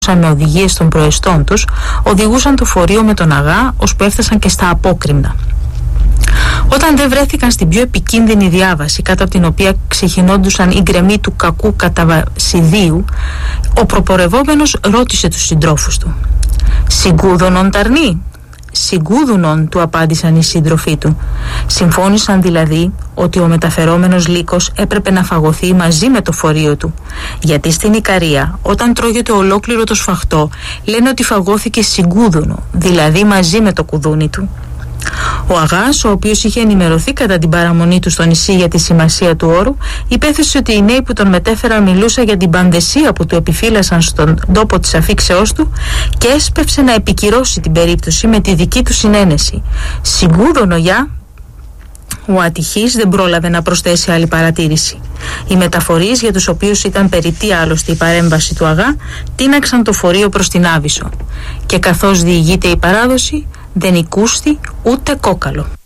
με οδηγίες των προεστών τους, οδηγούσαν το φορείο με τον αγά, ώσπου έφτασαν και στα απόκρημνα. Όταν δεν βρέθηκαν στην πιο επικίνδυνη διάβαση, κάτω από την οποία ξεχυνόντουσαν οι γκρεμοί του κακού καταβασιδίου, ο προπορευόμενος ρώτησε τους συντρόφους του: «Συγκούδωνον ταρνή?» «Συγκούδουνον», του απάντησαν οι σύντροφοί του. Συμφώνησαν δηλαδή ότι ο μεταφερόμενος λύκος έπρεπε να φαγωθεί μαζί με το φορείο του, γιατί στην Ικαρία, όταν τρώγεται ολόκληρο το σφαχτό, λένε ότι φαγώθηκε συγκούδουνο, δηλαδή μαζί με το κουδούνι του. Ο αγάς, ο οποίος είχε ενημερωθεί κατά την παραμονή του στο νησί για τη σημασία του όρου, υπέθεσε ότι οι νέοι που τον μετέφεραν μιλούσαν για την παντεσία που του επιφύλασαν στον τόπο της αφήξεώς του και έσπευσε να επικυρώσει την περίπτωση με τη δική του συνένεση. «Συγκούδωνο για...» Ο ατυχής δεν πρόλαβε να προσθέσει άλλη παρατήρηση. Οι μεταφορείς, για τους οποίους ήταν περιττή άλλωστε η παρέμβαση του αγά, τίναξαν το φορείο προς την Άβυσσο. Και καθώς διηγείται η παράδοση, δεν οικούστη ούτε κόκαλο.